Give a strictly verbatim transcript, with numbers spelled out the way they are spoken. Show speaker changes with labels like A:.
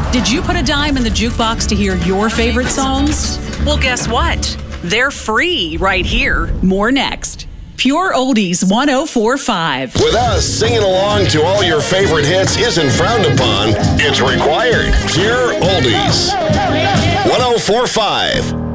A: Did you put a dime in the jukebox to hear your favorite songs? Well, guess what? They're free right here. More next. Pure Oldies one oh four point five.
B: With us, singing along to all your favorite hits isn't frowned upon. It's required. Pure Oldies one oh four point five.